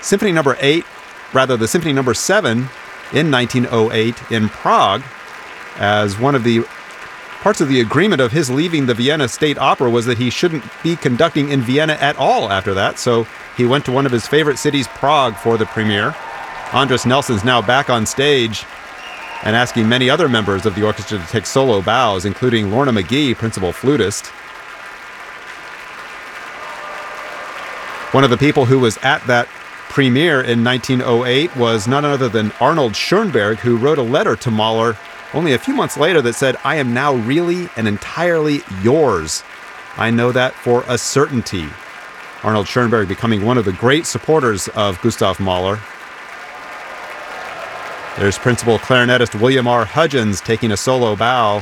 Symphony number 7 in 1908 in Prague, as one of the parts of the agreement of his leaving the Vienna State Opera was that he shouldn't be conducting in Vienna at all after that, so he went to one of his favorite cities, Prague, for the premiere. Andris Nelson's now back on stage and asking many other members of the orchestra to take solo bows, including Lorna McGee, principal flutist. One of the people who was at that premiere in 1908 was none other than Arnold Schoenberg, who wrote a letter to Mahler only a few months later that said, "I am now really and entirely yours. I know that for a certainty." Arnold Schoenberg becoming one of the great supporters of Gustav Mahler. There's principal clarinetist William R. Hudgens taking a solo bow.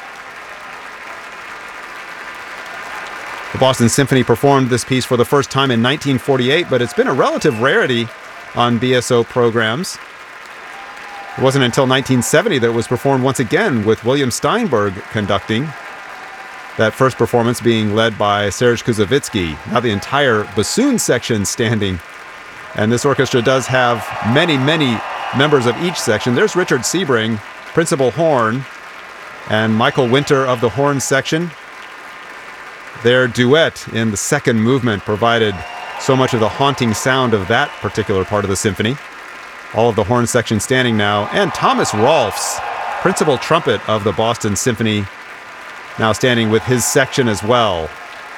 The Boston Symphony performed this piece for the first time in 1948, but it's been a relative rarity on BSO programs. It wasn't until 1970 that it was performed once again with William Steinberg conducting, that first performance being led by Serge Kuzovitsky. Now the entire bassoon section standing. And this orchestra does have many, many members of each section. There's Richard Sebring, principal horn, and Michael Winter of the horn section. Their duet in the second movement provided so much of the haunting sound of that particular part of the symphony. All of the horn section standing now, and Thomas Rolfs, principal trumpet of the Boston Symphony, now standing with his section as well.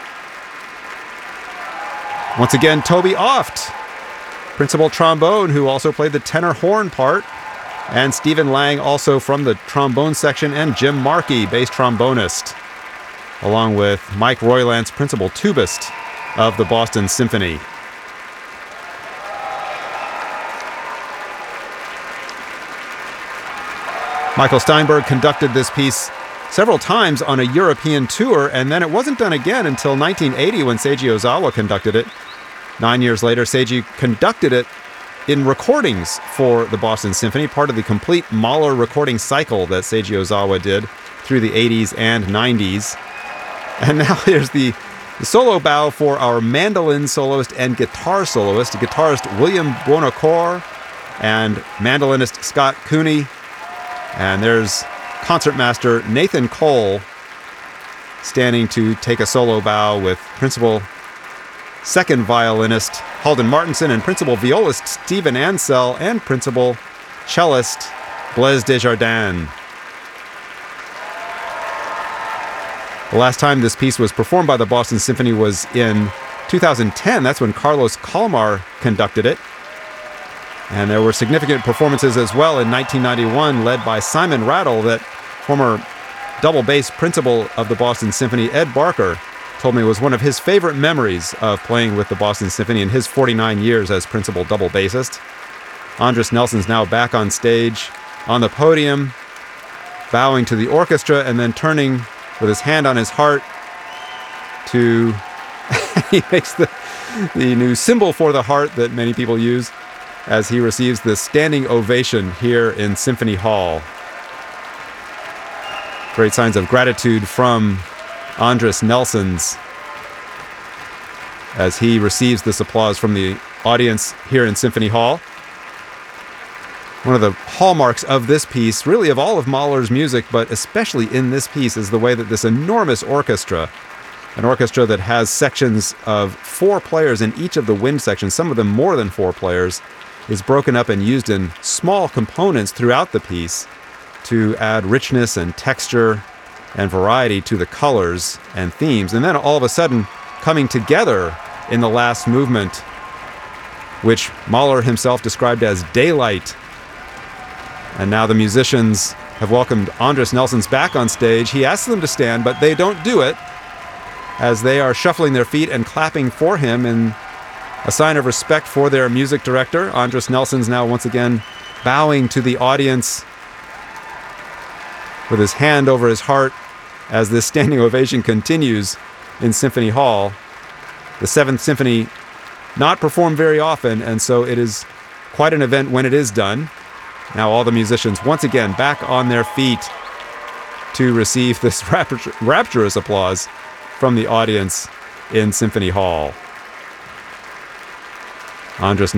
Once again, Toby Oft, principal trombone, who also played the tenor horn part, and Stephen Lang also from the trombone section, and Jim Markey, bass trombonist, along with Mike Roylance, principal tubist of the Boston Symphony. Michael Steinberg conducted this piece several times on a European tour, and then it wasn't done again until 1980 when Seiji Ozawa conducted it. 9 years later, Seiji conducted it in recordings for the Boston Symphony, part of the complete Mahler recording cycle that Seiji Ozawa did through the 80s and 90s. And now here's the solo bow for our mandolin soloist and guitar soloist, guitarist William Buonocore and mandolinist Scott Cooney. And there's concertmaster Nathan Cole standing to take a solo bow with principal second violinist Halden Martinson and principal violist Stephen Ansell and principal cellist Blaise Desjardins. The last time this piece was performed by the Boston Symphony was in 2010. That's when Carlos Kalmar conducted it. And there were significant performances as well in 1991, led by Simon Rattle, that former double bass principal of the Boston Symphony, Ed Barker, told me was one of his favorite memories of playing with the Boston Symphony in his 49 years as principal double bassist. Andris Nelson's now back on stage, on the podium, bowing to the orchestra, and then turning with his hand on his heart to... he makes the new symbol for the heart that many people use as he receives the standing ovation here in Symphony Hall. Great signs of gratitude from Andris Nelsons as he receives this applause from the audience here in Symphony Hall. One of the hallmarks of this piece, really of all of Mahler's music, but especially in this piece, is the way that this enormous orchestra, an orchestra that has sections of 4 players in each of the wind sections, some of them more than 4 players, is broken up and used in small components throughout the piece to add richness and texture and variety to the colors and themes. And then all of a sudden coming together in the last movement, which Mahler himself described as daylight. And now the musicians have welcomed Andris Nelsons back on stage. He asks them to stand, but they don't do it, as they are shuffling their feet and clapping for him in a sign of respect for their music director. Andris Nelson's now once again bowing to the audience with his hand over his heart as this standing ovation continues in Symphony Hall. The 7th Symphony not performed very often, and so it is quite an event when it is done. Now all the musicians once again back on their feet to receive this rapturous applause from the audience in Symphony Hall. Andris